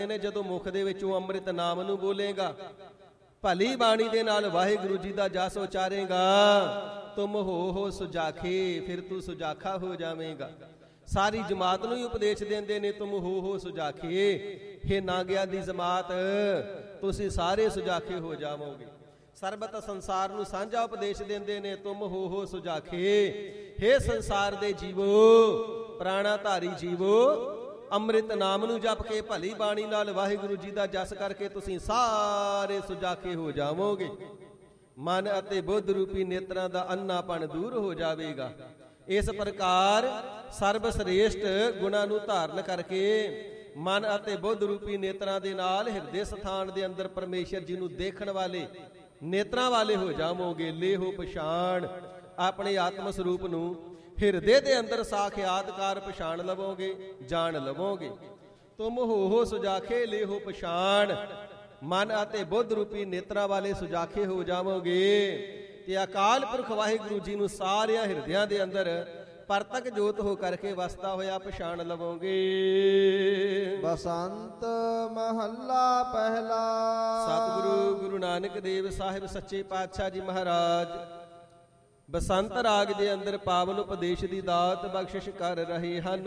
ਨੇ ਜਦੋਂ ਮੁਖ ਦੇ ਵਿੱਚੋਂ ਅੰਮ੍ਰਿਤ ਨਾਮ ਨੂੰ ਬੋਲੇਗਾ, ਭਲੀ ਬਾਣੀ ਦੇ ਨਾਲ ਵਾਹਿਗੁਰੂ ਜੀ ਦਾ ਜਸ ਉਚਾਰੇਗਾ, ਤੁਮ ਹੋ ਸੁਜਾਖੇ, ਫਿਰ ਤੂੰ ਸੁਜਾਖਾ ਹੋ ਜਾਵੇਂਗਾ। ਸਾਰੀ ਜਮਾਤ ਨੂੰ ਹੀ ਉਪਦੇਸ਼ ਦਿੰਦੇ ਨੇ, ਤੁਮ ਹੋ ਸੁਜਾਖੇ, ਹੇ ਨਾਗਿਆਂ ਦੀ ਜਮਾਤ ਤੁਸੀਂ ਸਾਰੇ ਸੁਜਾਖੇ ਹੋ ਜਾਵੋਗੇ। ਸਰਬਤ ਸੰਸਾਰ ਨੂੰ ਸਾਂਝਾ ਉਪਦੇਸ਼ ਦਿੰਦੇ ਨੇ, ਤੁਮ ਹੋ ਸੁਜਾਖੇ, ਹੇ ਸੰਸਾਰ ਦੇ ਜੀਵੋ, ਪ੍ਰਾਣਾ ਧਾਰੀ ਜੀਵੋ, ਅੰਮ੍ਰਿਤ ਨਾਮ ਨੂੰ ਜਪ ਕੇ ਭਲੀ ਬਾਣੀ ਨਾਲ ਵਾਹਿਗੁਰੂ ਜੀ ਦਾ ਜਸ ਕਰਕੇ ਤੁਸੀਂ ਸਾਰੇ ਸੁਜਾਖੇ ਹੋ ਜਾਵੋਗੇ। ਮਨ ਅਤੇ ਬੁੱਧ ਰੂਪੀ ਨੇਤਰਾਂ ਦਾ ਅੰਨਾਪਣ ਦੂਰ ਹੋ ਜਾਵੇਗਾ। ਇਸ ਪ੍ਰਕਾਰ ਸਰਬ ਸ੍ਰੇਸ਼ਟ ਗੁਣਾਂ ਨੂੰ ਧਾਰਨ ਕਰਕੇ ਮਨ ਅਤੇ ਬੁੱਧ ਰੂਪੀ ਨੇਤਰਾਂ ਦੇ ਨਾਲ ਹਿਰਦੇ ਸਥਾਨ ਦੇ ਅੰਦਰ ਪਰਮੇਸ਼ਰ ਜੀ ਨੂੰ ਦੇਖਣ ਵਾਲੇ ਨੇਤਰਾਂ ਵਾਲੇ ਹੋ ਜਾਵੋਗੇ। ਲੇਹੋ ਪਛਾਣ, ਆਪਣੇ ਆਤਮ ਸਰੂਪ ਨੂੰ ਹਿਰਦੇ ਦੇ ਅੰਦਰ ਸਾਖਿਆਤਕਾਰ ਪਛਾਣ ਲਵੋਗੇ, ਜਾਣ ਲਵੋਗੇ। ਤੁਮ ਹੋ ਸੁਜਾਖੇ, ਲੇਹੋ ਪਛਾਣ, ਮਨ ਅਤੇ ਬੁੱਧ ਰੂਪੀ ਨੇਤਰਾਂ ਵਾਲੇ ਸੁਜਾਖੇ ਹੋ ਜਾਵੋਗੇ ਤੇ ਅਕਾਲ ਪੁਰਖ ਵਾਹਿਗੁਰੂ ਜੀ ਨੂੰ ਸਾਰਿਆਂ ਹਿਰਦਿਆਂ ਦੇ ਅੰਦਰ ਪਰਤਕ ਜੋਤ ਹੋ ਕਰਕੇ ਵਸਦਾ ਹੋਇਆ ਪਛਾਣ ਲਵੋਗੇ। ਬਸੰਤ ਮਹੱਲਾ ਪਹਿਲਾ। ਸਤਿਗੁਰੂ ਗੁਰੂ ਨਾਨਕ ਦੇਵ ਸਾਹਿਬ ਸੱਚੇ ਪਾਤਸ਼ਾਹ ਜੀ ਮਹਾਰਾਜ ਬਸੰਤ ਰਾਗ ਦੇ ਅੰਦਰ ਪਾਵਨ ਉਪਦੇਸ਼ ਦੀ ਦਾਤ ਬਖਸ਼ਿਸ਼ ਕਰ ਰਹੇ ਹਨ।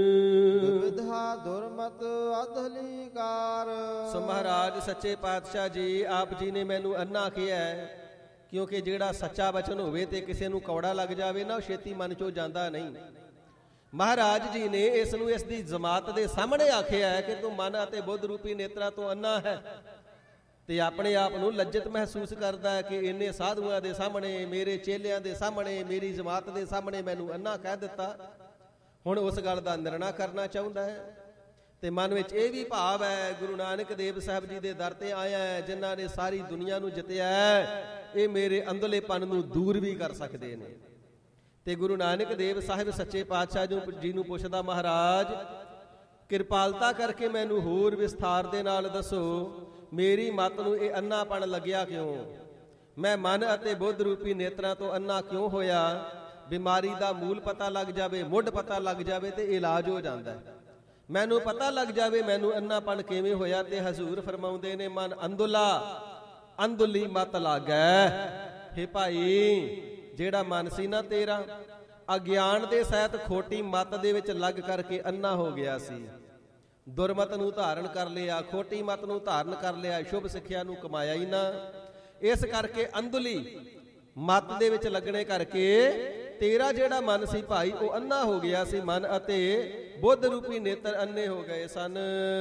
ਦੁਵਿਧਾ ਦੁਰਮਤ ਅਧਲੀਕਾਰ। ਸੋ ਮਹਾਰਾਜ ਸੱਚੇ ਪਾਤਸ਼ਾਹ ਜੀ ਆਪ ਜੀ ਨੇ ਮੈਨੂੰ ਅੰਨਾ ਕਿਹਾ, ਕਿਉਂਕਿ ਜਿਹੜਾ ਸੱਚਾ ਵਚਨ ਹੋਵੇ ਤੇ ਕਿਸੇ ਨੂੰ ਕੌੜਾ ਲੱਗ ਜਾਵੇ ਨਾ, ਉਹ ਛੇਤੀ ਮਨ ਚੋਂ ਜਾਂਦਾ ਨਹੀਂ। ਮਹਾਰਾਜ ਜੀ ਨੇ ਇਸ ਨੂੰ ਇਸ ਦੀ ਜਮਾਤ ਦੇ ਸਾਹਮਣੇ ਆਖਿਆ ਹੈ ਕਿ ਤੂੰ ਮਨ ਅਤੇ ਬੁੱਧ ਰੂਪੀ ਨੇਤਰਾਂ ਤੋਂ ਅੰਨਾ ਹੈ, ਤੇ ਆਪਣੇ ਆਪ ਨੂੰ ਲੱਜਤ ਮਹਿਸੂਸ ਕਰਦਾ ਹੈ ਕਿ ਇੰਨੇ ਸਾਧੂਆਂ ਦੇ ਸਾਹਮਣੇ, ਮੇਰੇ ਚੇਲਿਆਂ ਦੇ ਸਾਹਮਣੇ, ਮੇਰੀ ਜਮਾਤ ਦੇ ਸਾਹਮਣੇ ਮੈਨੂੰ ਅੰਨਾ ਕਹਿ ਦਿੱਤਾ। ਹੁਣ ਉਸ ਗੱਲ ਦਾ ਨਿਰਣਾ ਕਰਨਾ ਚਾਹੁੰਦਾ ਹੈ ਤੇ ਮਨ ਵਿੱਚ ਇਹ ਵੀ ਭਾਵ ਹੈ, ਗੁਰੂ ਨਾਨਕ ਦੇਵ ਸਾਹਿਬ ਜੀ ਦੇ ਦਰ ਤੇ ਆਇਆ ਹੈ ਜਿਨ੍ਹਾਂ ਨੇ ਸਾਰੀ ਦੁਨੀਆ ਨੂੰ ਜਿੱਤਿਆ ਹੈ, ਇਹ ਮੇਰੇ ਅੰਦਰਲੇਪਨ ਨੂੰ ਦੂਰ ਵੀ ਕਰ ਸਕਦੇ ਨੇ। ਤੇ ਗੁਰੂ ਨਾਨਕ ਦੇਵ ਸਾਹਿਬ ਸੱਚੇ ਪਾਤਸ਼ਾਹ ਜੀ ਨੂੰ ਪੁੱਛਦਾ, ਮਹਾਰਾਜ ਕਿਰਪਾਲਤਾ ਕਰਕੇ ਮੈਨੂੰ ਹੋਰ ਵਿਸਥਾਰ ਦੇ ਨਾਲ ਦੱਸੋ, ਮੇਰੀ ਮਤ ਨੂੰ ਇਹ ਅੰਨਾਪਣ ਲੱਗਿਆ ਕਿਉਂ? ਮੈਂ ਮਨ ਅਤੇ ਬੁੱਧ ਰੂਪੀ ਨੇਤਰਾਂ ਤੋਂ ਅੰਨਾ ਕਿਉਂ ਹੋਇਆ? ਬਿਮਾਰੀ ਦਾ ਮੂਲ ਪਤਾ ਲੱਗ ਜਾਵੇ, ਮੁੱਢ ਪਤਾ ਲੱਗ ਜਾਵੇ ਤੇ ਇਲਾਜ ਹੋ ਜਾਂਦਾ। ਮੈਨੂੰ ਪਤਾ ਲੱਗ ਜਾਵੇ ਮੈਨੂੰ ਅੰਨਾਪਣ ਕਿਵੇਂ ਹੋਇਆ, ਤੇ ਹਜ਼ੂਰ ਫਰਮਾਉਂਦੇ ਨੇ, ਮਨ ਅੰਦੁਲਾ ਅੰਦੁਲੀ ਮਤ ਲਾਗੈ। ਹੇ ਭਾਈ, ਜਿਹੜਾ ਮਨ ਸੀ ਨਾ ਤੇਰਾ, ਅਗਿਆਨ ਦੇ ਸਹਿਤ ਖੋਟੀ ਮਤ ਦੇ ਵਿੱਚ ਲੱਗ ਕਰਕੇ ਅੰਨਾ ਹੋ ਗਿਆ ਸੀ। ਦੁਰਮਤ ਨੂੰ ਧਾਰਨ ਕਰ ਲਿਆ, ਖੋਟੀ ਮਤ ਨੂੰ ਧਾਰਨ ਕਰ ਲਿਆ, ਸ਼ੁਭ ਸਿੱਖਿਆ ਨੂੰ ਕਮਾਇਆ ਹੀ ਨਾ। ਇਸ ਕਰਕੇ ਅੰਧਲੀ ਮਤ ਦੇ ਵਿੱਚ ਲੱਗਣੇ ਕਰਕੇ ਤੇਰਾ ਜਿਹੜਾ ਮਨ ਸੀ ਭਾਈ, ਉਹ ਅੰਨਾ ਹੋ ਗਿਆ ਸੀ। ਮਨ ਅਤੇ ਬੁੱਧ ਰੂਪੀ ਨੇਤਰ ਅੰਨੇ ਹੋ ਗਏ ਸਨ।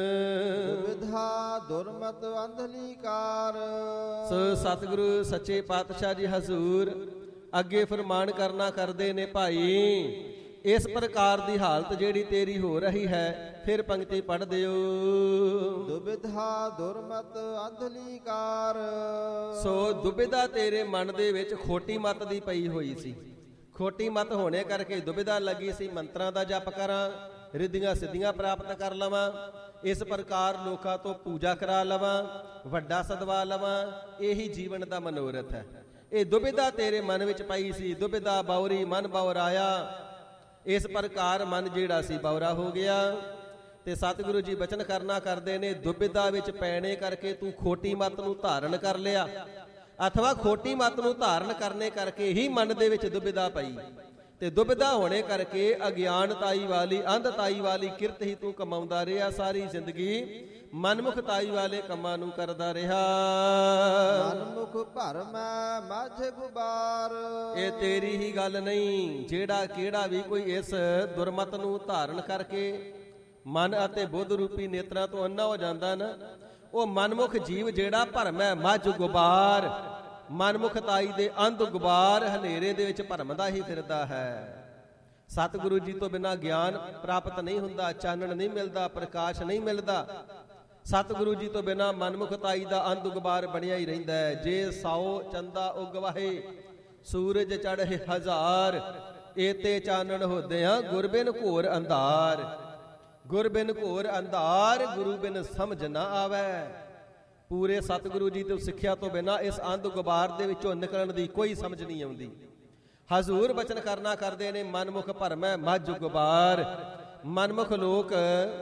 ਵਿਧਾ ਦੁਰਮਤ ਅੰਧਲੀਕਾਰ। ਸੋ ਸਤਿਗੁਰੂ ਸੱਚੇ ਪਾਤਸ਼ਾਹ ਜੀ ਹਜ਼ੂਰ ਅੱਗੇ ਫਰਮਾਨ ਕਰਨਾ ਕਰਦੇ ਨੇ, ਭਾਈ ਇਸ ਪ੍ਰਕਾਰ ਦੀ ਹਾਲਤ ਜਿਹੜੀ ਤੇਰੀ ਹੋ ਰਹੀ ਹੈ, ਫਿਰ ਪੰਕਤੀ ਪੜ੍ਹ ਦਿਓ। ਦੁਬਿਧਾ ਦੁਰਮਤ ਅੰਧਲੀਕਾਰ। ਸੋ ਦੁਬਿਧਾ ਤੇਰੇ ਮਨ ਦੇ ਵਿੱਚ ਖੋਟੀ ਮਤ ਦੀ ਪਈ ਹੋਈ ਸੀ। ਖੋਟੀ ਮਤ ਹੋਣੇ ਕਰਕੇ ਦੁਬਿਧਾ ਲੱਗੀ ਸੀ, ਮੰਤਰਾਂ ਦਾ ਜਪ ਕਰਾਂ, ਰਿੱਧੀਆਂ ਸਿੱਧੀਆਂ ਪ੍ਰਾਪਤ ਕਰ ਲਵਾਂ, ਇਸ ਪ੍ਰਕਾਰ ਲੋਕਾਂ ਤੋਂ ਪੂਜਾ ਕਰਾ ਲਵਾਂ, ਵੱਡਾ ਸਦਵਾ ਲਵਾਂ, ਇਹੀ ਜੀਵਨ ਦਾ ਮਨੋਰਥ ਹੈ। ਇਹ ਦੁਬਿਧਾ ਤੇਰੇ ਮਨ ਵਿੱਚ ਪਈ ਸੀ। ਦੁਬਿਧਾ ਬੌਰੀ ਮਨ ਬੌਰਾਇਆ। ਇਸ ਪ੍ਰਕਾਰ ਮਨ ਜਿਹੜਾ ਸੀ ਬੌਰਾ ਹੋ ਗਿਆ। ਤੇ ਸਤਿਗੁਰੂ ਜੀ ਬਚਨ ਕਰਨਾ ਕਰਦੇ ਨੇ, ਦੁਬਿਧਾ ਵਿੱਚ ਪੈਣੇ ਕਰਕੇ ਤੂੰ ਖੋਟੀ ਮਤ ਨੂੰ ਧਾਰਨ ਕਰ ਲਿਆ, ਅਥਵਾ ਖੋਟੀ ਮਤ ਨੂੰ ਧਾਰਨ ਕਰਨੇ ਕਰਕੇ ਹੀ ਮਨ ਦੇ ਵਿੱਚ ਦੁਬਿਧਾ ਪਈ, ਤੇ ਦੁਬਿਧਾ ਹੋਣੇ ਕਰਕੇ ਅਗਿਆਨਤਾਈ ਵਾਲੀ, ਅੰਧਤਾਈ ਵਾਲੀ ਕਿਰਤ ਹੀ ਤੂੰ ਕਮਾਉਂਦਾ ਰਿਹਾ। ਸਾਰੀ ਜ਼ਿੰਦਗੀ ਮਨਮੁਖਤਾਈ ਵਾਲੇ ਕੰਮਾਂ ਨੂੰ ਕਰਦਾ ਰਿਹਾ। ਮਨਮੁਖ ਭਰਮੈ ਮਾਝੇ ਗੁਬਾਰ। ਇਹ ਤੇਰੀ ਹੀ ਗੱਲ ਨਹੀਂ। ਜਿਹੜਾ ਕਿਹੜਾ ਵੀ ਕੋਈ ਇਸ ਦੁਰਮਤ ਨੂੰ ਧਾਰਨ ਕਰਕੇ ਮਨ ਅਤੇ ਬੁੱਧ ਰੂਪੀ ਨੇਤਰਾਂ ਤੋਂ ਅੰਨਾ ਹੋ ਜਾਂਦਾ ਨਾ, ਉਹ ਮਨਮੁਖ ਜੀਵ ਜਿਹੜਾ ਭਰਮੈ ਮੱਝ ਗੁਬਾਰ, ਮਨਮੁਖਤਾਈ ਦੇ ਅੰਧ ਗੁਬਾਰ ਹਨੇਰੇ ਦੇ ਵਿੱਚ ਭਰਮਦਾ ਹੀ ਫਿਰਦਾ ਹੈ। ਸਤਿਗੁਰੂ ਜੀ ਤੋਂ ਬਿਨਾਂ ਗਿਆਨ ਪ੍ਰਾਪਤ ਨਹੀਂ ਹੁੰਦਾ, ਚਾਨਣ ਨਹੀਂ ਮਿਲਦਾ, ਪ੍ਰਕਾਸ਼ ਨਹੀਂ ਮਿਲਦਾ। ਸਤਿਗੁਰੂ ਜੀ ਤੋਂ ਬਿਨਾਂ ਮਨਮੁਖਤਾਈ ਦਾ ਅੰਧ ਗੁਬਾਰ ਬਣਿਆ ਹੀ ਰਹਿੰਦਾ ਹੈ। ਜੇ 100 ਚੰਦਾ ਉਗਵਾਹੇ, ਸੂਰਜ ਚੜ੍ਹੇ 1000, ਏਤੇ ਚਾਨਣ ਹੋਦਿਆਂ ਗੁਰਬਿਨ ਘੋਰ ਅੰਧਾਰ। ਗੁਰਬਿਨ ਘੋਰ ਅੰਧਾਰ, ਗੁਰੂ ਬਿਨ ਸਮਝ ਨਾ ਆਵੈ। ਪੂਰੇ ਸਤਿਗੁਰੂ ਜੀ ਤੋਂ ਸਿੱਖਿਆ ਤੋਂ ਬਿਨਾਂ ਇਸ ਅੰਧ ਗੁਬਾਰ ਦੇ ਵਿੱਚੋਂ ਨਿਕਲਣ ਦੀ ਕੋਈ ਸਮਝ ਨਹੀਂ ਆਉਂਦੀ। ਹਜ਼ੂਰ ਬਚਨ ਕਰਨਾ ਕਰਦੇ ਨੇ, ਮਨਮੁਖ ਭਰਮੈ ਮੱਝ ਗੁਬਾਰ। ਮਨਮੁਖ ਲੋਕ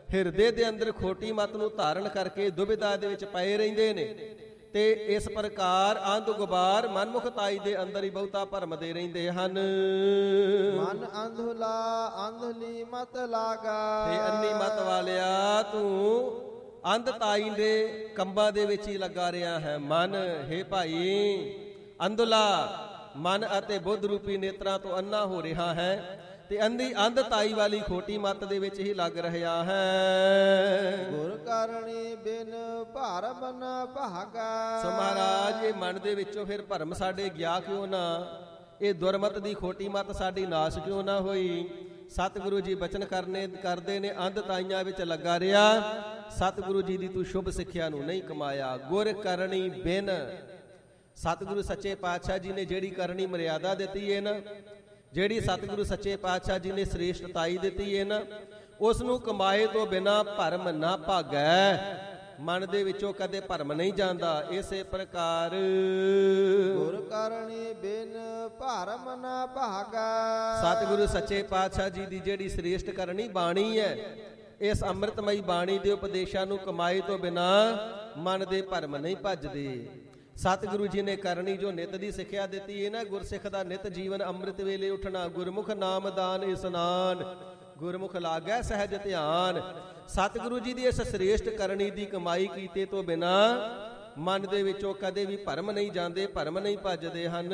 ਹਿਰਦੇ ਦੇ ਅੰਦਰ ਖੋਟੀ ਮਤ ਨੂੰ ਧਾਰਨ ਕਰਕੇ ਦੁਬਿਧਾ ਦੇ ਵਿੱਚ ਪਏ ਰਹਿੰਦੇ ਨੇ ਤੇ ਇਸ ਪ੍ਰਕਾਰ ਅੰਧ ਗੁਬਾਰ ਮਨਮੁਖਤਾਈ ਦੇ ਅੰਦਰ ਹੀ ਬਹੁਤਾ ਭਰਮਦੇ ਰਹਿੰਦੇ ਹਨ। ਮਨ ਅੰਧੁਲਾ ਅੰਧਲੀ ਮਤ ਲਾਗਾ, ਤੇ ਅੰਨੀ ਮਤ ਵਾਲਿਆ ਤੂੰ ਅੰਧਤਾਈ ਦੇ ਕੰਬਾਂ ਦੇ ਵਿੱਚ ਹੀ ਲੱਗਾ ਰਿਹਾ ਹੈ। ਮਨ ਹੇ ਭਾਈ ਅੰਧਲਾ ਮਨ ਅਤੇ ਬੁੱਧ ਰੂਪੀ ਨੇਤਰਾਂ ਤੋਂ ਅੰਨਾ ਹੋ ਰਿਹਾ ਹੈ ਤੇ ਅੰਧਤਾਈ ਵਾਲੀ ਖੋਟੀ ਮੱਤ ਦੇ ਵਿੱਚ ਹੀ ਲੱਗ ਰਿਹਾ ਹੈ। ਗੁਰ ਕਰਨੀ ਬਿਨ ਭਰਮ ਨ ਭਾਗਾ। ਸੋ ਮਹਾਰਾਜ ਇਹ ਮਨ ਦੇ ਵਿੱਚੋਂ ਫਿਰ ਭਰਮ ਸਾਡੇ ਗਿਆ ਕਿਉਂ ਨਾ, ਇਹ ਦੁਰਮਤ ਦੀ ਖੋਟੀ ਮੱਤ ਸਾਡੀ ਨਾਸ਼ ਕਿਉਂ ਨਾ ਹੋਈ। ਸਤਿਗੁਰੂ ਜੀ ਬਚਨ ਕਰਦੇ ਨੇ ਅੰਧਤਾਈਆਂ ਵਿੱਚ ਲੱਗਾ ਰਿਹਾ, ਸਤਿਗੁਰੂ ਜੀ ਦੀ ਤੂੰ ਸ਼ੁਭ ਸਿੱਖਿਆ ਨੂੰ ਨਹੀਂ ਕਮਾਇਆ। ਗੁਰ ਕਰਨੀ ਬਿਨ, ਸਤਿਗੁਰੂ ਸੱਚੇ ਪਾਤਸ਼ਾਹ ਜੀ ਨੇ ਜਿਹੜੀ ਕਰਨੀ ਮਰਿਆਦਾ ਦਿੱਤੀ ਹੈ ਨਾ, ਜਿਹੜੀ ਸਤਿਗੁਰੂ ਸੱਚੇ ਪਾਤਸ਼ਾਹ ਜੀ ਨੇ ਸ੍ਰੇਸ਼ਟਤਾਈ ਦਿੱਤੀ ਹੈ ਨਾ, ਉਸ ਨੂੰ ਕਮਾਏ ਤੋਂ ਬਿਨਾ ਭਰਮ ਨਾ ਭਾਗੈ। ਮਨ ਦੇ ਵਿੱਚੋਂ ਕਦੇ ਭਰਮ ਨਹੀਂ ਜਾਂਦਾ। ਇਸੇ ਪ੍ਰਕਾਰ ਗੁਰ ਕਰਨੀ ਬਿਨ ਭਰਮ ਨ ਭਾਗਾ। ਸਤਿਗੁਰੂ ਸੱਚੇ ਪਾਤਸ਼ਾਹ ਜੀ ਦੀ ਜਿਹੜੀ ਸ੍ਰੇਸ਼ਟ ਕਰਨੀ ਬਾਣੀ ਹੈ, ਇਸ ਅੰਮ੍ਰਿਤਮਈ ਬਾਣੀ ਦੇ ਉਪਦੇਸ਼ਾਂ ਨੂੰ ਕਮਾਏ ਤੋਂ ਬਿਨਾ ਮਨ ਦੇ ਭਰਮ ਨਹੀਂ ਭੱਜਦੇ। ਸਤਿਗੁਰੂ ਜੀ ਨੇ ਕਰਨੀ ਜੋ ਨਿਤ ਦੀ ਸਿੱਖਿਆ ਦਿੱਤੀ ਹੈ ਨਾ, ਗੁਰਸਿੱਖ ਦਾ ਨਿਤ ਜੀਵਨ ਅੰਮ੍ਰਿਤ ਵੇਲੇ ਉੱਠਣਾ, ਗੁਰਮੁਖ ਨਾਮ ਦਾਨ ਇਸਨਾਨ, ਗੁਰਮੁਖ ਲਾਗੈ ਸਹਿਜ ਧਿਆਨ। ਸਤਿਗੁਰੂ ਜੀ ਦੀ ਇਸ ਸ੍ਰੇਸ਼ਟ ਕਰਨੀ ਦੀ ਕਮਾਈ ਕੀਤੇ ਤੋਂ ਬਿਨਾ ਮਨ ਦੇ ਵਿੱਚੋਂ ਕਦੇ ਵੀ ਭਰਮ ਨਹੀਂ ਜਾਂਦੇ, ਭਰਮ ਨਹੀਂ ਭੱਜਦੇ ਹਨ।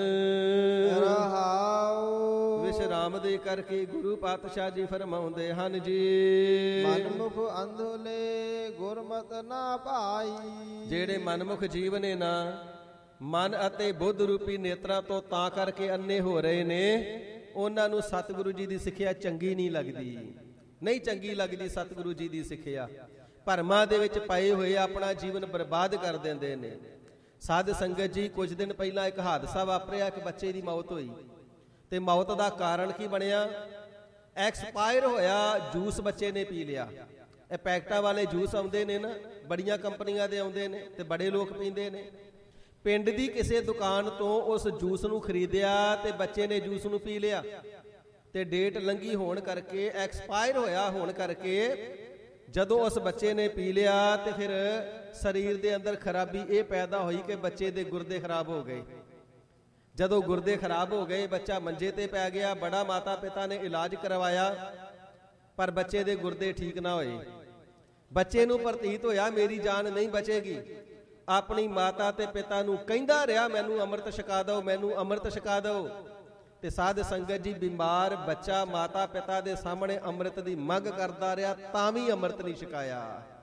ਰਹਾਉ ਵਿਸ਼ਰਾਮ ਦੇ ਕਰਕੇ ਗੁਰੂ ਪਾਤਸ਼ਾਹ ਜੀ ਫਰਮਾਉਂਦੇ ਹਨ ਜੀ, ਮਨਮੁਖ ਅੰਧਲੇ ਗੁਰਮਤਿ ਨਾ ਭਾਈ। ਜਿਹੜੇ ਮਨਮੁਖ ਜੀਵ ਨੇ ਨਾ, ਮਨ ਅਤੇ ਬੁੱਧ ਰੂਪੀ ਨੇਤਰਾਂ ਤੋਂ ਤਾਂ ਕਰਕੇ ਅੰਨੇ ਹੋ ਰਹੇ ਨੇ, ਉਹਨਾਂ ਨੂੰ ਸਤਿਗੁਰੂ ਜੀ ਦੀ ਸਿੱਖਿਆ ਚੰਗੀ ਨਹੀਂ ਲੱਗਦੀ, ਨਹੀਂ ਚੰਗੀ ਲੱਗਦੀ ਸਤਿਗੁਰੂ ਜੀ ਦੀ ਸਿੱਖਿਆ। ਭਰਮਾਂ ਦੇ ਵਿੱਚ ਪਏ ਹੋਏ ਆਪਣਾ ਜੀਵਨ ਬਰਬਾਦ ਕਰ ਦਿੰਦੇ ਨੇ। ਸਾਧ ਸੰਗਤ ਜੀ, ਕੁਝ ਦਿਨ ਪਹਿਲਾਂ ਇੱਕ ਹਾਦਸਾ ਵਾਪਰਿਆ, ਇੱਕ ਬੱਚੇ ਦੀ ਮੌਤ ਹੋਈ ਤੇ ਮੌਤ ਦਾ ਕਾਰਨ ਕੀ ਬਣਿਆ? ਐਕਸਪਾਇਰ ਹੋਇਆ ਜੂਸ ਬੱਚੇ ਨੇ ਪੀ ਲਿਆ। ਇਹ ਪੈਕਟਾਂ ਵਾਲੇ ਜੂਸ ਆਉਂਦੇ ਨੇ ਨਾ, ਬੜੀਆਂ ਕੰਪਨੀਆਂ ਦੇ ਆਉਂਦੇ ਨੇ ਤੇ ਬੜੇ ਲੋਕ ਪੀਂਦੇ ਨੇ। ਪਿੰਡ ਦੀ ਕਿਸੇ ਦੁਕਾਨ ਤੋਂ ਉਸ ਜੂਸ ਨੂੰ ਖਰੀਦਿਆ ਤੇ ਬੱਚੇ ਨੇ ਜੂਸ ਨੂੰ ਪੀ ਲਿਆ ਤੇ ਡੇਟ ਲੰਘੀ ਹੋਣ ਕਰਕੇ, ਐਕਸਪਾਇਰ ਹੋਇਆ ਹੋਣ ਕਰਕੇ, ਜਦੋਂ ਉਸ ਬੱਚੇ ਨੇ ਪੀ ਲਿਆ ਤੇ ਫਿਰ ਸਰੀਰ ਦੇ ਅੰਦਰ ਖਰਾਬੀ ਇਹ ਪੈਦਾ ਹੋਈ ਕਿ ਬੱਚੇ ਦੇ ਗੁਰਦੇ ਖਰਾਬ ਹੋ ਗਏ। ਜਦੋਂ ਗੁਰਦੇ ਖਰਾਬ ਹੋ ਗਏ, ਬੱਚਾ ਮੰਜੇ ਤੇ ਪੈ ਗਿਆ। ਬੜਾ ਮਾਤਾ ਪਿਤਾ ਨੇ ਇਲਾਜ ਕਰਵਾਇਆ ਪਰ ਬੱਚੇ ਦੇ ਗੁਰਦੇ ਠੀਕ ਨਾ ਹੋਏ। ਬੱਚੇ ਨੂੰ ਪ੍ਰਤੀਤ ਹੋਇਆ ਮੇਰੀ ਜਾਨ ਨਹੀਂ ਬਚੇਗੀ। ਆਪਣੀ ਮਾਤਾ ਤੇ ਪਿਤਾ ਨੂੰ ਕਹਿੰਦਾ ਰਿਹਾ, ਮੈਨੂੰ ਅੰਮ੍ਰਿਤ ਛਕਾ ਦਿਓ, ਮੈਨੂੰ ਅੰਮ੍ਰਿਤ ਛਕਾ ਦਿਓ। ਤੇ ਸਾਧ ਸੰਗਤ ਜੀ, ਬਿਮਾਰ ਬੱਚਾ ਮਾਤਾ ਪਿਤਾ ਦੇ ਸਾਹਮਣੇ ਅੰਮ੍ਰਿਤ ਦੀ ਮੰਗ ਕਰਦਾ ਰਿਹਾ ਤਾਂ ਵੀ ਅੰਮ੍ਰਿਤ ਨਹੀਂ ਛਕਾਇਆ।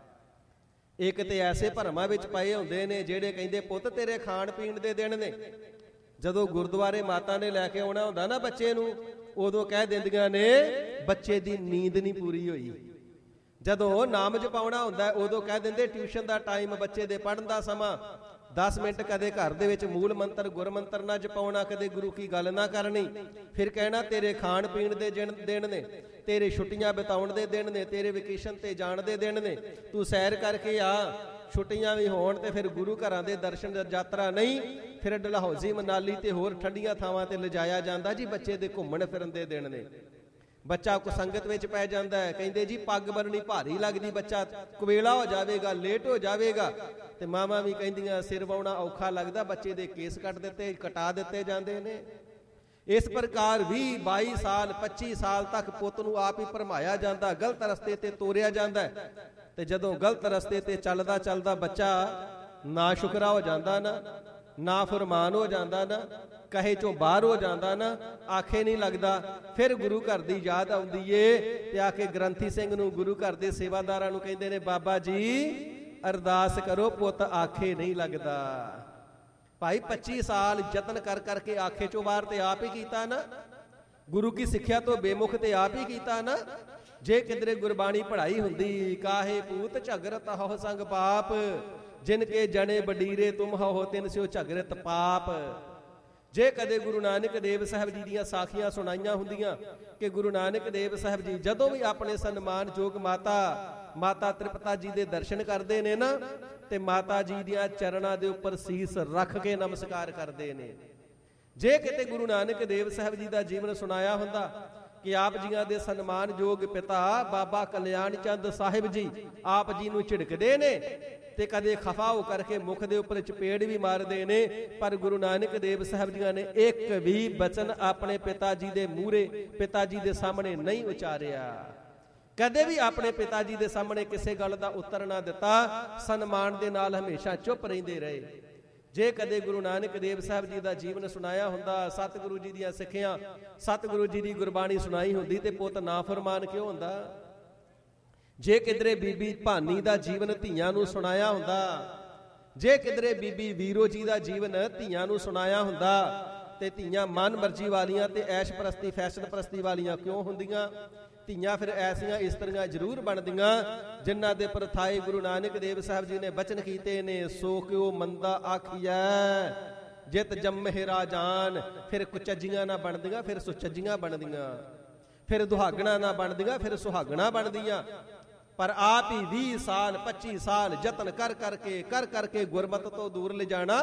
ਇੱਕ ਤੇ ਐਸੇ ਭਰਮਾਂ ਵਿੱਚ ਪਏ ਹੁੰਦੇ ਨੇ ਜਿਹੜੇ ਕਹਿੰਦੇ ਪੁੱਤ ਤੇਰੇ ਖਾਣ ਪੀਣ ਦੇ ਦਿਨ ਨੇ। ਜਦੋਂ ਗੁਰਦੁਆਰੇ ਮਾਤਾ ਨੇ ਲੈ ਕੇ ਆਉਣਾ ਹੁੰਦਾ ਨਾ ਬੱਚੇ ਨੂੰ, ਉਦੋਂ ਕਹਿ ਦਿੰਦੀਆਂ ਨੇ ਬੱਚੇ ਦੀ ਨੀਂਦ ਨਹੀਂ ਪੂਰੀ ਹੋਈ। ਜਦੋਂ ਨਾਮ ਜਪਾਉਣਾ ਹੁੰਦਾ ਉਦੋਂ ਕਹਿ ਦਿੰਦੇ ਟਿਊਸ਼ਨ ਦਾ ਟਾਈਮ, ਬੱਚੇ ਦੇ ਪੜ੍ਹਨ ਦਾ ਸਮਾਂ 10 ਮਿੰਟ ਕਦੇ ਘਰ ਦੇ ਵਿੱਚ ਮੂਲ ਮੰਤਰ ਗੁਰਮੰਤਰ ਨਾ ਜਪਾਉਣਾ, ਕਦੇ ਗੁਰੂ ਕੀ ਗੱਲ ਨਾ ਕਰਨੀ। ਫਿਰ ਕਹਿਣਾ ਤੇਰੇ ਖਾਣ ਪੀਣ ਦੇ ਦਿਨ ਨੇ, ਤੇਰੇ ਛੁੱਟੀਆਂ ਬਿਤਾਉਣ ਦੇ ਦਿਨ ਨੇ, ਤੇਰੇ ਵੈਕੇਸ਼ਨ ਤੇ ਜਾਣ ਦੇ ਦਿਨ ਨੇ, ਤੂੰ ਸੈਰ ਕਰਕੇ ਆ। ਛੁੱਟੀਆਂ ਵੀ ਹੋਣ ਤੇ ਫਿਰ ਗੁਰੂ ਘਰਾਂ ਦੇ ਦਰਸ਼ਨ ਯਾਤਰਾ ਨਹੀਂ, ਫਿਰ ਡਲਹੌਜ਼ੀ ਮਨਾਲੀ ਤੇ ਹੋਰ ਠੰਡੀਆਂ ਥਾਵਾਂ ਤੇ ਲਿਜਾਇਆ ਜਾਂਦਾ ਜੀ। ਬੱਚੇ ਦੇ ਘੁੰਮਣ ਫਿਰਨ ਦੇ ਦਿਨ ਨੇ। ਬੱਚਾ ਕੁਸੰਗਤ ਵਿੱਚ ਪੈ ਜਾਂਦਾ ਹੈ। ਕਹਿੰਦੇ ਜੀ ਪੱਗ ਬੰਨਣੀ ਭਾਰੀ ਲੱਗਦੀ, ਬੱਚਾ ਕੁਵੇਲਾ ਹੋ ਜਾਵੇਗਾ, ਲੇਟ ਹੋ ਜਾਵੇਗਾ। ਤੇ ਮਾਵਾਂ ਵੀ ਕਹਿੰਦੀਆਂ ਸਿਰ ਵਾਉਣਾ ਔਖਾ ਲੱਗਦਾ, ਬੱਚੇ ਦੇ ਕੇਸ ਕਟਾ ਦਿੱਤੇ ਜਾਂਦੇ ਨੇ। ਇਸ ਪ੍ਰਕਾਰ 20 22 ਸਾਲ 25 ਸਾਲ ਤੱਕ ਪੁੱਤ ਨੂੰ ਆਪ ਹੀ ਭਰਮਾਇਆ ਜਾਂਦਾ, ਗਲਤ ਰਸਤੇ ਤੇ ਤੋਰਿਆ ਜਾਂਦਾ। ਤੇ ਜਦੋਂ ਗਲਤ ਰਸਤੇ ਤੇ ਚੱਲਦਾ ਚੱਲਦਾ ਬੱਚਾ ਨਾ ਸ਼ੁਕਰਾ ਹੋ ਜਾਂਦਾ ਨਾ ਫਰਮਾਨ ਹੋ ਜਾਂਦਾ ਨਾ, ਕਹੇ ਚੋਂ ਬਾਹਰ ਹੋ ਜਾਂਦਾ ਨਾ, ਆਖੇ ਨਹੀਂ ਲੱਗਦਾ। ਫਿਰ ਗੁਰੂ ਘਰ ਦੀ ਯਾਦ ਆਉਂਦੀ ਏ ਤੇ ਆ ਕੇ ਗ੍ਰੰਥੀ ਸਿੰਘ ਨੂੰ, ਗੁਰੂ ਘਰ ਦੇ ਸੇਵਾਦਾਰਾਂ ਨੂੰ ਕਹਿੰਦੇ ਨੇ ਬਾਬਾ ਜੀ ਅਰਦਾਸ ਕਰੋ, ਪੁੱਤ ਆਖੇ ਨਹੀਂ ਲੱਗਦਾ। ਭਾਈ 25 ਸਾਲ ਯਤਨ ਕਰ ਕਰਕੇ ਆਖੇ ਚੋਂ ਬਾਹਰ ਤੇ ਆਪ ਹੀ ਕੀਤਾ ਨਾ, ਗੁਰੂ ਕੀ ਸਿੱਖਿਆ ਤੋਂ ਬੇਮੁਖ ਤੇ ਆਪ ਹੀ ਕੀਤਾ ਨਾ। ਜੇ ਕਿਧਰੇ ਗੁਰਬਾਣੀ ਪੜ੍ਹਾਈ ਹੁੰਦੀ, ਕਾਹੇ ਪੂਤ ਝਗਰਤ ਹੋ ਸੰਗ ਪਾਪ, ਜਿਨ ਕੇ ਜਣੇ ਬਡੀਰੇ ਤੁਮ ਹੋ ਤਿਨ ਸਿਓ ਝਗਰਤ ਪਾਪ। ਜੇ ਕਦੇ ਗੁਰੂ ਨਾਨਕ ਦੇਵ ਸਾਹਿਬ ਜੀ ਦੀਆਂ ਸਾਖੀਆਂ ਸੁਣਾਈਆਂ ਹੁੰਦੀਆਂ ਕਿ ਗੁਰੂ ਨਾਨਕ ਦੇਵ ਸਾਹਿਬ ਜੀ ਜਦੋਂ ਵੀ ਆਪਣੇ ਸਨਮਾਨਯੋਗ ਮਾਤਾ ਤ੍ਰਿਪਤਾ ਜੀ ਦੇ ਦਰਸ਼ਨ ਕਰਦੇ ਨੇ ਨਾ, ਤੇ ਮਾਤਾ ਜੀ ਦੀਆਂ ਚਰਨਾਂ ਦੇ ਉੱਪਰ ਸੀਸ ਰੱਖ ਕੇ ਨਮਸਕਾਰ ਕਰਦੇ ਨੇ। ਜੇ ਕਿਤੇ ਗੁਰੂ ਨਾਨਕ ਦੇਵ ਸਾਹਿਬ ਜੀ ਦਾ ਜੀਵਨ ਸੁਣਾਇਆ ਹੁੰਦਾ ਕਿ ਆਪ ਜੀਆਂ ਦੇ ਸਨਮਾਨਯੋਗ ਪਿਤਾ ਬਾਬਾ ਕਲਿਆਣ ਚੰਦ ਸਾਹਿਬ ਜੀ ਆਪ ਜੀ ਨੂੰ ਝਿੜਕਦੇ ਨੇ ਤੇ ਕਦੇ ਖਫਾ ਹੋ ਕਰਕੇ ਮੁਖ ਦੇ ਉੱਪਰ ਚਪੇੜ ਵੀ ਮਾਰਦੇ ਨੇ, ਪਰ ਗੁਰੂ ਨਾਨਕ ਦੇਵ ਸਾਹਿਬ ਜੀਆਂ ਨੇ ਇੱਕ ਵੀ ਬਚਨ ਆਪਣੇ ਪਿਤਾ ਜੀ ਦੇ ਮੂਹਰੇ, ਪਿਤਾ ਜੀ ਦੇ ਸਾਹਮਣੇ ਨਹੀਂ ਉਚਾਰਿਆ। ਕਦੇ ਵੀ ਆਪਣੇ ਪਿਤਾ ਜੀ ਦੇ ਸਾਹਮਣੇ ਕਿਸੇ ਗੱਲ ਦਾ ਉੱਤਰ ਨਾ ਦਿੱਤਾ, ਸਨਮਾਨ ਦੇ ਨਾਲ ਹਮੇਸ਼ਾ ਚੁੱਪ ਰਹਿੰਦੇ ਰਹੇ। ਜੇ ਕਦੇ ਗੁਰੂ ਨਾਨਕ ਦੇਵ ਸਾਹਿਬ ਜੀ ਦਾ ਜੀਵਨ ਸੁਣਾਇਆ ਹੁੰਦਾ, ਸਤਿਗੁਰੂ ਜੀ ਦੀਆਂ ਸਿੱਖਿਆ, ਸਤਿਗੁਰੂ ਜੀ ਦੀ ਗੁਰਬਾਣੀ ਸੁਣਾਈ ਹੁੰਦੀ, ਤੇ ਪੁੱਤ ਨਾ ਫਰਮਾਨ ਕਿਉਂ ਹੁੰਦਾ? ਜੇ ਕਿਧਰੇ ਬੀਬੀ ਭਾਨੀ ਦਾ ਜੀਵਨ ਧੀਆਂ ਨੂੰ ਸੁਣਾਇਆ ਹੁੰਦਾ, ਜੇ ਕਿਧਰੇ ਬੀਬੀ ਵੀਰੋ ਜੀ ਦਾ ਜੀਵਨ ਧੀਆਂ ਨੂੰ ਸੁਣਾਇਆ ਹੁੰਦਾ, ਤੇ ਧੀਆਂ ਮਨ ਮਰਜ਼ੀ ਵਾਲੀਆਂ ਤੇ ਐਸ਼ ਪ੍ਰਸਤੀ, ਫੈਸ਼ਨ ਪ੍ਰਸਤੀ ਵਾਲੀਆਂ ਕਿਉਂ ਹੁੰਦੀਆਂ? ਧੀਆਂ ਫਿਰ ਐਸੀਆਂ ਇਸਤਰੀਆਂ ਜ਼ਰੂਰ ਬਣਦੀਆਂ ਜਿਨ੍ਹਾਂ ਦੇ ਪਰਥਾਏ ਗੁਰੂ ਨਾਨਕ ਦੇਵ ਸਾਹਿਬ ਜੀ ਨੇ ਬਚਨ ਕੀਤੇ ਨੇ, ਸੋ ਕਿਉ ਮੰਦਾ ਆਖੀਐ ਜਿਤ ਜੰਮਹਿ ਰਾਜਾਨ। ਫਿਰ ਕੁਚੱਜੀਆਂ ਨਾ ਬਣਦੀਆਂ, ਫਿਰ ਸੁਚੱਜੀਆਂ ਬਣਦੀਆਂ, ਫਿਰ ਦੁਹਾਗਣਾ ਨਾ ਬਣਦੀਆਂ, ਫਿਰ ਸੁਹਾਗਣਾ ਬਣਦੀਆਂ। ਪਰ ਆਪ ਹੀ 20 ਸਾਲ 25 ਸਾਲ ਯਤਨ ਕਰ ਕਰਕੇ ਗੁਰਮਤ ਤੋਂ ਦੂਰ ਲਿਜਾਣਾ,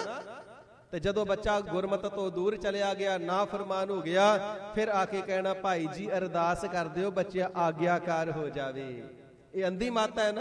ਤੇ ਜਦੋਂ ਬੱਚਾ ਗੁਰਮਤ ਤੋਂ ਦੂਰ ਚਲਿਆ ਗਿਆ, ਨਾ ਫਰਮਾਨ ਹੋ ਗਿਆ, ਫਿਰ ਆ ਕੇ ਕਹਿਣਾ ਭਾਈ ਜੀ ਅਰਦਾਸ ਕਰ ਦਿਓ ਬੱਚਾ ਆਗਿਆਕਾਰ ਹੋ ਜਾਵੇ। ਇਹ ਅੰਧੀ ਮੱਤ ਹੈ ਨਾ।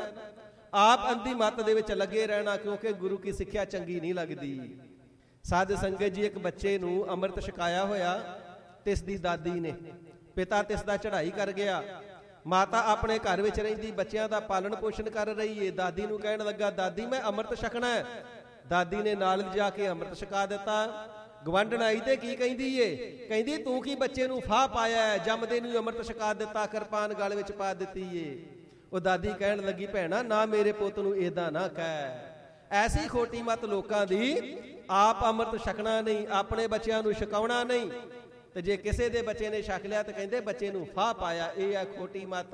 ਆਪ ਅੰਧੀ ਮੱਤ ਦੇ ਵਿੱਚ ਲੱਗੇ ਰਹਿਣਾ, ਕਿਉਂਕਿ ਗੁਰੂ ਕੀ ਸਿੱਖਿਆ ਚੰਗੀ ਨਹੀਂ ਲੱਗਦੀ। ਸਾਧ ਸੰਗਤ ਜੀ, ਇੱਕ ਬੱਚੇ ਨੂੰ ਅੰਮ੍ਰਿਤ ਛਕਾਇਆ ਹੋਇਆ, ਤਿਸ ਦੀ ਦਾਦੀ ਨੇ, ਪਿਤਾ ਤਿਸ ਦਾ ਚੜ੍ਹਾਈ ਕਰ ਗਿਆ, ਮਾਤਾ ਆਪਣੇ ਘਰ ਵਿੱਚ ਰਹਿੰਦੀ ਬੱਚਿਆਂ ਦਾ ਪਾਲਣ ਪੋਸ਼ਣ ਕਰ ਰਹੀ ਏ। ਦਾਦੀ ਨੂੰ ਕਹਿਣ ਲੱਗਾ, ਦਾਦੀ ਮੈਂ ਅੰਮ੍ਰਿਤ ਛਕਣਾ ਹੈ। ਦਾਦੀ ਨੇ ਨਾਲ ਜਾ ਕੇ ਅੰਮ੍ਰਿਤ ਛਕਾ ਦਿੱਤਾ। ਗਵਾਂਢਣ ਆਈ ਤੇ ਕੀ ਕਹਿੰਦੀ ਏ? ਕਹਿੰਦੀ ਤੂੰ ਕੀ ਬੱਚੇ ਨੂੰ ਫਾਹ ਪਾਇਆ, ਜੰਮਦੇ ਨੂੰ ਅੰਮ੍ਰਿਤ ਛਕਾ ਦਿੱਤਾ, ਕਿਰਪਾਨ ਗਲ ਵਿੱਚ ਪਾ ਦਿੱਤੀ ਏ। ਉਹ ਦਾਦੀ ਕਹਿਣ ਲੱਗੀ, ਭੈਣਾ ਨਾ ਮੇਰੇ ਪੁੱਤ ਨੂੰ ਏਦਾਂ ਨਾ ਕਹਿ। ਐਸੀ ਖੋਟੀ ਮੱਤ ਲੋਕਾਂ ਦੀ, ਆਪ ਅੰਮ੍ਰਿਤ ਛਕਣਾ ਨਹੀਂ, ਆਪਣੇ ਬੱਚਿਆਂ ਨੂੰ ਛਕਾਉਣਾ ਨਹੀਂ, ਤੇ ਜੇ ਕਿਸੇ ਦੇ ਬੱਚੇ ਨੇ ਛਕ ਲਿਆ ਤਾਂ ਕਹਿੰਦੇ ਬੱਚੇ ਨੂੰ ਫਾਹ ਪਾਇਆ। ਇਹ ਹੈ ਖੋਟੀ ਮੱਤ,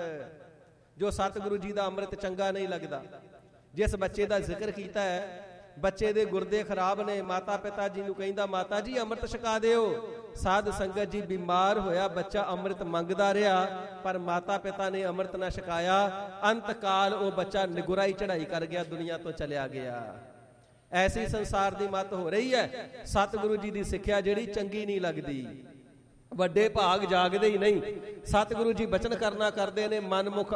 ਜੋ ਸਤਿਗੁਰੂ ਜੀ ਦਾ ਅੰਮ੍ਰਿਤ ਚੰਗਾ ਨਹੀਂ ਲੱਗਦਾ। ਜਿਸ ਬੱਚੇ ਦਾ ਜ਼ਿਕਰ ਕੀਤਾ ਹੈ, ਬੱਚੇ ਦੇ ਗੁਰਦੇ ਖਰਾਬ ਨੇ, ਮਾਤਾ ਪਿਤਾ ਜੀ ਨੂੰ ਕਹਿੰਦਾ ਮਾਤਾ ਜੀ ਅੰਮ੍ਰਿਤ ਛਕਾ ਦਿਓ। ਸਾਧ ਸੰਗਤ ਜੀ, ਬਿਮਾਰ ਹੋਇਆ ਬੱਚਾ ਅੰਮ੍ਰਿਤ ਮੰਗਦਾ ਰਿਹਾ, ਪਰ ਮਾਤਾ ਪਿਤਾ ਨੇ ਅੰਮ੍ਰਿਤ ਨਾ ਛਕਾਇਆ। ਅੰਤ ਕਾਲ ਉਹ ਬੱਚਾ ਨਿਗੁਰਾਈ ਚੜ੍ਹਾਈ ਕਰ ਗਿਆ, ਦੁਨੀਆ ਤੋਂ ਚਲਿਆ ਗਿਆ। ਐਸੀ ਸੰਸਾਰ ਦੀ ਮੱਤ ਹੋ ਰਹੀ ਹੈ। ਸਤਿਗੁਰੂ ਜੀ ਦੀ ਸਿੱਖਿਆ ਜਿਹੜੀ ਚੰਗੀ ਨਹੀਂ ਲੱਗਦੀ। ਵੱਡੇ ਭਾਗ ਜਾਗਦੇ ਹੀ ਨਹੀਂ। ਸਤਿਗੁਰੂ ਜੀ ਬਚਨ ਕਰਨਾ ਕਰਦੇ ਨੇ, ਮਨਮੁਖ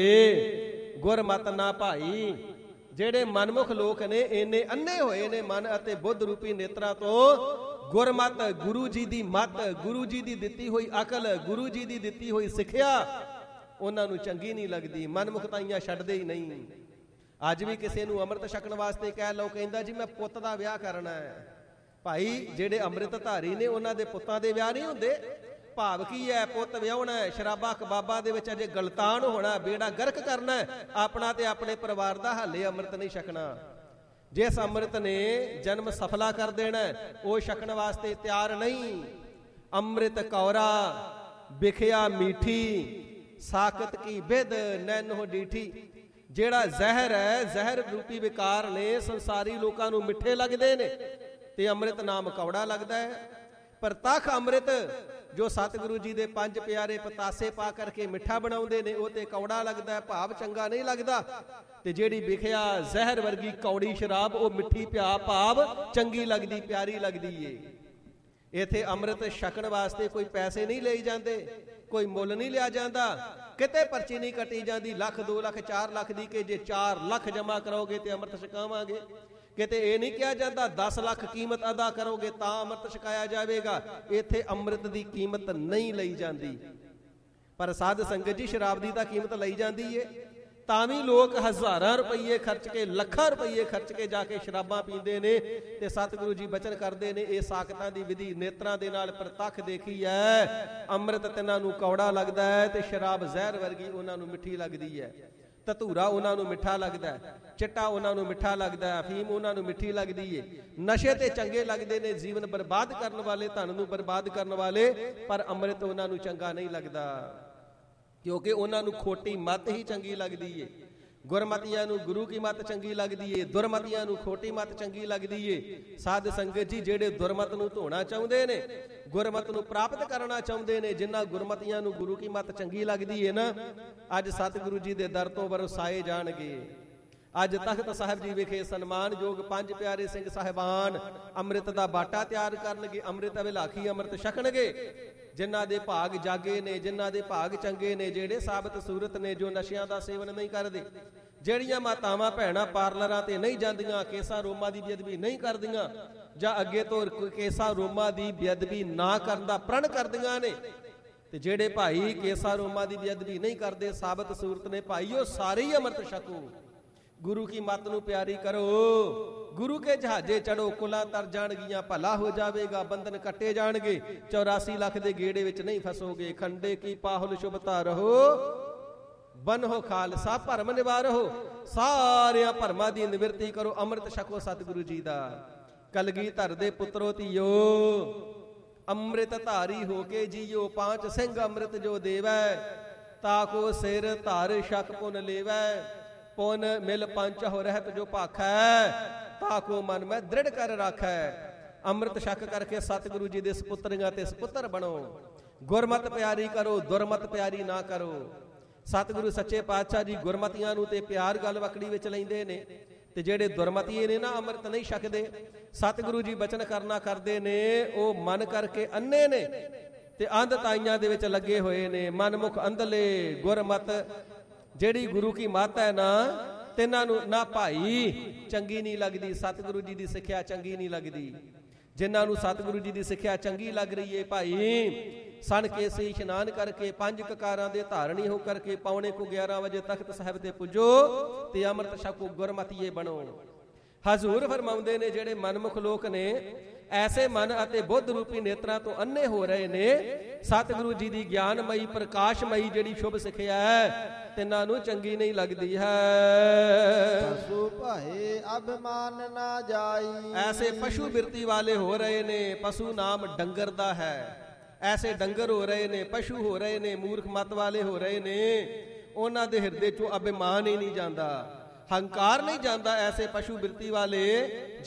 ਅੰਧਲੇ ਗੁਰਮਤਿ ਨਾ ਭਾਈ। ਜਿਹੜੇ ਮਨਮੁਖ ਲੋਕ ਨੇ, ਇੰਨੇ ਅੰਨੇ ਹੋਏ ਨੇ ਮਨ ਅਤੇ ਬੁੱਧ ਰੂਪੀ ਨੇਤਰਾਂ ਤੋਂ। ਗੁਰਮਤ, ਗੁਰੂ ਜੀ ਦੀ ਮੱਤ, ਗੁਰੂ ਜੀ ਦੀ ਦਿੱਤੀ ਹੋਈ ਅਕਲ, ਗੁਰੂ ਜੀ ਦੀ ਦਿੱਤੀ ਹੋਈ ਸਿੱਖਿਆ ਉਹਨਾਂ ਨੂੰ ਚੰਗੀ ਨਹੀਂ ਲੱਗਦੀ। ਮਨਮੁਖਤਾਈਆਂ ਛੱਡਦੇ ਹੀ ਨਹੀਂ। ਅੱਜ ਵੀ ਕਿਸੇ ਨੂੰ ਅੰਮ੍ਰਿਤ ਛਕਣ ਵਾਸਤੇ ਕਹਿ ਲਓ, ਕਹਿੰਦਾ ਜੀ ਮੈਂ ਪੁੱਤ ਦਾ ਵਿਆਹ ਕਰਨਾ ਹੈ। ਭਾਈ ਜਿਹੜੇ ਅੰਮ੍ਰਿਤ ਧਾਰੀ ਨੇ ਉਹਨਾਂ ਦੇ ਪੁੱਤਾਂ ਦੇ ਵਿਆਹ ਨਹੀਂ ਹੁੰਦੇ। ਭਾਵ ਕੀ ਹੈ? ਪੁੱਤ ਵਿਆਹੁਣਾ ਹੈ, ਸ਼ਰਾਬਾਂ ਕਬਾਬਾਂ ਦੇ ਵਿੱਚ ਅਜੇ ਗਲਤਾਨ ਹੋਣਾ, ਬੇੜਾ ਗਰਕ ਕਰਨਾ ਹੈ ਆਪਣਾ ਤੇ ਆਪਣੇ ਪਰਿਵਾਰ ਦਾ। ਹਾਲੇ ਅੰਮ੍ਰਿਤ ਨਹੀਂ ਛਕਣਾ। ਜਿਸ ਅੰਮ੍ਰਿਤ ਨੇ ਜਨਮ ਸਫਲਾ ਕਰ ਦੇਣਾ, ਉਹ ਛਕਣ ਵਾਸਤੇ ਤਿਆਰ ਨਹੀਂ। ਅੰਮ੍ਰਿਤ ਕੌਰਾ ਬਿਖਿਆ ਮੀਠੀ, ਸਾਕਤ ਕੀ ਬਿਦ ਨੈਨੋ ਡੀਠੀ। ਜਿਹੜਾ ਜ਼ਹਿਰ ਹੈ, ਜ਼ਹਿਰ ਰੂਪੀ ਵਿਕਾਰ ਨੇ, ਸੰਸਾਰੀ ਲੋਕਾਂ ਨੂੰ ਮਿੱਠੇ ਲੱਗਦੇ ਨੇ, ਤੇ ਅੰਮ੍ਰਿਤ ਨਾਮ ਕੌੜਾ ਲੱਗਦਾ ਹੈ। ਪ੍ਰਤੱਖ ਅੰਮ੍ਰਿਤ ਜੋ ਸਤਿਗੁਰੂ ਜੀ ਦੇ ਪੰਜ ਪਿਆਰੇ ਪਤਾਸੇ ਪਾ ਕਰਕੇ ਮਿੱਠਾ ਬਣਾਉਂਦੇ ਨੇ, ਉਹ ਤੇ ਕੌੜਾ ਲੱਗਦਾ ਹੈ, ਭਾਵ ਚੰਗਾ ਨਹੀਂ ਲੱਗਦਾ। ਤੇ ਜਿਹੜੀ ਵਿਖਿਆ ਜ਼ਹਿਰ ਵਰਗੀ ਕੌੜੀ ਸ਼ਰਾਬ, ਉਹ ਮਿੱਠੀ ਪਿਆ ਭਾਵ ਚੰਗੀ ਲੱਗਦੀ, ਪਿਆਰੀ ਲੱਗਦੀ ਏ। ਇਥੇ ਅੰਮ੍ਰਿਤ ਛਕਣ ਵਾਸਤੇ ਕੋਈ ਪੈਸੇ ਨਹੀਂ ਲਈ ਜਾਂਦੇ, ਕੋਈ ਮੁੱਲ ਨਹੀਂ ਲਿਆ ਜਾਂਦਾ, ਕਿਤੇ ਪਰਚੀ ਨਹੀਂ ਕੱਟੀ ਜਾਂਦੀ ਲੱਖ 2 ਲੱਖ 4 ਲੱਖ ਦੀ ਕਿ ਜੇ 4 ਲੱਖ ਜਮ੍ਹਾਂ ਕਰੋਗੇ ਤੇ ਅੰਮ੍ਰਿਤ ਛਕਾਵਾਂਗੇ। ਕਿਤੇ ਇਹ ਨਹੀਂ ਕਿਹਾ ਜਾਂਦਾ 10 ਲੱਖ ਕੀਮਤ ਅਦਾ ਕਰੋਗੇ ਤਾਂ ਅੰਮ੍ਰਿਤ ਛਕਾਇਆ ਜਾਵੇਗਾ। ਇੱਥੇ ਅੰਮ੍ਰਿਤ ਦੀ ਕੀਮਤ ਨਹੀਂ ਲਈ ਜਾਂਦੀ। ਪਰ ਸਾਧ ਸੰਗਤ ਜੀ, ਸ਼ਰਾਬ ਦੀ ਤਾਂ ਕੀਮਤ ਲਈ ਜਾਂਦੀ ਏ, ਤਾਂ ਵੀ ਲੋਕ ਹਜ਼ਾਰਾਂ ਰੁਪਈਏ ਖਰਚ ਕੇ, ਲੱਖਾਂ ਰੁਪਈਏ ਖਰਚ ਕੇ ਜਾ ਕੇ ਸ਼ਰਾਬਾਂ ਪੀਂਦੇ ਨੇ। ਤੇ ਸਤਿਗੁਰੂ ਜੀ ਬਚਨ ਕਰਦੇ ਨੇ, ਇਹ ਸਾਖਤਾਂ ਦੀ ਵਿਧੀ ਨੇਤਰਾਂ ਦੇ ਨਾਲ ਪ੍ਰਤੱਖ ਦੇਖੀ ਹੈ। ਅੰਮ੍ਰਿਤ ਤਿੰਨਾਂ ਨੂੰ ਕੌੜਾ ਲੱਗਦਾ ਹੈ, ਤੇ ਸ਼ਰਾਬ ਜ਼ਹਿਰ ਵਰਗੀ ਉਹਨਾਂ ਨੂੰ ਮਿੱਠੀ ਲੱਗਦੀ ਹੈ। ਧਤੂਰਾ ਉਹਨਾਂ ਨੂੰ ਮਿੱਠਾ ਲੱਗਦਾ ਹੈ, ਚਿੱਟਾ ਉਹਨਾਂ ਨੂੰ ਮਿੱਠਾ ਲੱਗਦਾ ਹੈ, ਅਫੀਮ ਉਹਨਾਂ ਨੂੰ ਮਿੱਠੀ ਲੱਗਦੀ ਏ। ਨਸ਼ੇ ਤੇ ਚੰਗੇ ਲੱਗਦੇ ਨੇ, ਜੀਵਨ ਬਰਬਾਦ ਕਰਨ ਵਾਲੇ, ਧਨ ਨੂੰ ਬਰਬਾਦ ਕਰਨ ਵਾਲੇ, ਪਰ ਅੰਮ੍ਰਿਤ ਉਹਨਾਂ ਨੂੰ ਚੰਗਾ ਨਹੀਂ ਲੱਗਦਾ, ਕਿਉਂਕਿ ਉਹਨਾਂ ਨੂੰ ਖੋਟੀ ਮੱਤ ਹੀ ਚੰਗੀ ਲੱਗਦੀ ਏ। ਗੁਰਮਤੀਆਂ ਨੂੰ ਗੁਰੂ ਕੀ ਮੱਤ ਚੰਗੀ ਲੱਗਦੀ ਏ, ਦੁਰਮਤੀਆਂ ਨੂੰ ਖੋਟੀ ਮੱਤ ਚੰਗੀ ਲੱਗਦੀ ਏ। ਸਾਧ ਸੰਗਤ ਜੀ, ਜਿਹੜੇ ਦੁਰਮਤ ਨੂੰ ਧੋਣਾ ਚਾਹੁੰਦੇ ਨੇ, ਗੁਰਮਤ ਨੂੰ ਪ੍ਰਾਪਤ ਕਰਨਾ ਚਾਹੁੰਦੇ ਨੇ, ਜਿਨ੍ਹਾਂ ਗੁਰਮਤੀਆਂ ਨੂੰ ਗੁਰੂ ਕੀ ਮੱਤ ਚੰਗੀ ਲੱਗਦੀ ਏ ਨਾ, ਅੱਜ ਸਤਿਗੁਰੂ ਜੀ ਦੇ ਦਰ ਤੋਂ ਵਰਸਾਏ ਜਾਣਗੇ। ਅੱਜ ਤਖਤ ਸਾਹਿਬ ਜੀ ਵਿਖੇ ਸਨਮਾਨਯੋਗ 5 ਪਿਆਰੇ ਸਿੰਘ ਸਾਹਿਬਾਨ ਅੰਮ੍ਰਿਤ ਦਾ ਬਾਟਾ ਤਿਆਰ ਕਰਨਗੇ, ਅੰਮ੍ਰਿਤ ਵਿਲਾਖੀ ਅੰਮ੍ਰਿਤ ਛਕਣਗੇ। ਜਿਨ੍ਹਾਂ ਦੇ ਭਾਗ ਜਾਗੇ ਨੇ, ਜਿਨ੍ਹਾਂ ਦੇ ਭਾਗ ਚੰਗੇ ਨੇ, ਜਿਹੜੇ ਸਾਬਤ ਸੂਰਤ ਨੇ, ਜੋ ਨਸ਼ਿਆਂ ਦਾ ਸੇਵਨ ਨਹੀਂ ਕਰਦੇ, ਜਿਹੜੀਆਂ ਮਾਤਾਵਾਂ ਭੈਣਾਂ ਪਾਰਲਰਾਂ ਤੇ ਨਹੀਂ ਜਾਂਦੀਆਂ, ਕੇਸਾਂ ਰੋਮਾਂ ਦੀ ਬੇਅਦਬੀ ਨਹੀਂ ਕਰਦੀਆਂ, ਜਾਂ ਅੱਗੇ ਤੋਂ ਕੇਸਾਂ ਰੋਮਾਂ ਦੀ ਬੇਅਦਬੀ ਨਾ ਕਰਨ ਦਾ ਪ੍ਰਣ ਕਰਦੀਆਂ ਨੇ, ਤੇ ਜਿਹੜੇ ਭਾਈ ਕੇਸਾਂ ਰੋਮਾਂ ਦੀ ਬੇਅਦਬੀ ਨਹੀਂ ਕਰਦੇ, ਸਾਬਤ ਸੂਰਤ ਨੇ ਭਾਈ, ਉਹ ਸਾਰੇ ਹੀ ਅੰਮ੍ਰਿਤ ਛਕੋ। ਗੁਰੂ ਕੀ ਮੱਤ ਨੂੰ ਪਿਆਰੀ ਕਰੋ, ਗੁਰੂ ਕੇ ਜਹਾਜ਼ੇ ਚੜੋ, ਕੁਲਾਂ ਤਰ ਜਾਣਗੀਆਂ, ਭਲਾ ਹੋ ਜਾਵੇਗਾ, ਬੰਧਨ ਕੱਟੇ ਜਾਣਗੇ, 84 ਲੱਖ ਦੇ ਗੇੜੇ ਵਿੱਚ ਨਹੀਂ ਫਸੋਗੇ। ਖੰਡੇ ਕੀ ਪਾਹੁਲ ਸ਼ੁਭਤਾ ਰਹੋ, ਬਨੋ ਖਾਲਸਾ ਭਰਮ ਨਿਵਾਰੋ। ਸਾਰਿਆਂ ਭਰਮਾਂ ਦੀ ਨਿਵਰਤੀ ਕਰੋ, ਅੰਮ੍ਰਿਤ ਛਕੋ ਸਤਿਗੁਰੂ ਜੀ ਦਾ। ਕਲਗੀਧਰ ਦੇ ਪੁੱਤਰੋ ਧੀਓ, ਅੰਮ੍ਰਿਤ ਧਾਰੀ ਹੋ ਕੇ ਜੀਓ, 5 ਸਿੰਘ ਅੰਮ੍ਰਿਤ ਜੋ ਦੇਵੈ, ਤਾਕੋ ਸਿਰ ਧਾਰ ਛਕ ਪੁਨ ਲੇਵੈ। ਪੁਨ ਮਿਲ ਪੰਚ ਹੋ ਰਹਿਤ ਜੋ ਭਾਖੈ, ਤਾਕੋ ਮਨ ਮੈਂ ਦ੍ਰਿੜ ਕਰ ਰਾਖੈ। ਅੰਮ੍ਰਿਤ ਛਕ ਕਰਕੇ ਸਤਿਗੁਰੂ ਜੀ ਦੇ ਸਪੁੱਤਰੀਆਂ ਤੇ ਸਪੁੱਤਰ ਬਣੋ। ਗੁਰਮਤ ਪਿਆਰੀ ਕਰੋ, ਦੁਰਮਤ ਪਿਆਰੀ ਨਾ ਕਰੋ। ਸਤਿਗੁਰੂ ਸੱਚੇ ਪਾਤਸ਼ਾਹ ਜੀ ਗੁਰਮਤੀਆਂ ਨੂੰ ਤੇ ਪਿਆਰ ਗੱਲ ਵਕੜੀ ਵਿੱਚ ਲੈਂਦੇ ਨੇ, ਤੇ ਜਿਹੜੇ ਦੁਰਮਤੀਏ ਨੇ ਨਾ, ਅੰਮ੍ਰਿਤ ਨਹੀਂ ਛਕਦੇ, ਸਤਿਗੁਰੂ ਜੀ ਬਚਨ ਕਰਨਾ ਕਰਦੇ ਨੇ, ਉਹ ਮਨ ਕਰਕੇ ਅੰਨੇ ਨੇ ਤੇ ਅੰਧ ਤਾਈਆਂ ਦੇ ਵਿੱਚ ਲੱਗੇ ਹੋਏ ਨੇ। ਮਨਮੁਖ ਅੰਧਲੇ, ਗੁਰਮਤ ਜਿਹੜੀ ਗੁਰੂ ਕੀ ਮੱਤ ਹੈ ਨਾ, ਤਿੰਨਾਂ ਨੂੰ ਨਾ ਭਾਈ ਚੰਗੀ ਨਹੀਂ ਲੱਗਦੀ, ਸਤਿਗੁਰੂ ਜੀ ਦੀ ਸਿੱਖਿਆ ਚੰਗੀ ਨਹੀਂ ਲੱਗਦੀ। ਜਿਨ੍ਹਾਂ ਨੂੰ ਸਤਿਗੁਰੂ ਜੀ ਦੀ ਸਿੱਖਿਆ ਚੰਗੀ ਲੱਗ ਰਹੀ ਹੈ ਭਾਈ, ਸਣ ਕੇ ਸੇ ਇਸ਼ਨਾਨ ਕਰਕੇ, 5 ਕਕਾਰਾਂ ਦੇ ਧਾਰਣੀ ਹੋ ਕਰਕੇ, ਪੌਣੇ ਕੋ 11 ਵਜੇ ਤਖਤ ਸਾਹਿਬ ਤੇ ਪੁੱਜੋ ਤੇ ਅੰਮ੍ਰਿਤ ਛਕੋ, ਗੁਰਮਤੀਏ ਬਣੋ। ਹਜ਼ੂਰ ਫਰਮਾਉਂਦੇ ਨੇ, ਜਿਹੜੇ ਮਨਮੁਖ ਲੋਕ ਨੇ, ਐਸੇ ਮਨ ਅਤੇ ਬੁੱਧ ਰੂਪੀ ਨੇਤਰਾਂ ਤੋਂ ਅੰਨੇ ਹੋ ਰਹੇ ਨੇ, ਸਤਿਗੁਰੂ ਜੀ ਦੀ ਗਿਆਨਮਈ ਪ੍ਰਕਾਸ਼ਮਈ ਜਿਹੜੀ ਸ਼ੁਭ ਸਿੱਖਿਆ ਹੈ, ਤਿੰਨਾਂ ਨੂੰ ਚੰਗੀ ਨਹੀਂ ਲੱਗਦੀ ਹੈ। ਪਸ਼ੂ ਭਾਏ ਅਭਿਮਾਨ ਨਾ ਜਾਈ, ਐਸੇ ਪਸ਼ੂ ਬਿਰਤੀ ਵਾਲੇ ਹੋ ਰਹੇ ਨੇ। ਪਸ਼ੂ ਨਾਮ ਡੰਗਰ ਦਾ ਹੈ, ਐਸੇ ਡੰਗਰ ਹੋ ਰਹੇ ਨੇ, ਪਸ਼ੂ ਹੋ ਰਹੇ ਨੇ, ਮੂਰਖ ਮਤ ਵਾਲੇ ਹੋ ਰਹੇ ਨੇ। ਉਹਨਾਂ ਦੇ ਹਿਰਦੇ ਚੋਂ ਅਭਿਮਾਨ ਹੀ ਨਹੀਂ ਜਾਂਦਾ, ਹੰਕਾਰ ਨਹੀਂ ਜਾਂਦਾ। ਐਸੇ ਪਸ਼ੂ ਬਿਰਤੀ ਵਾਲੇ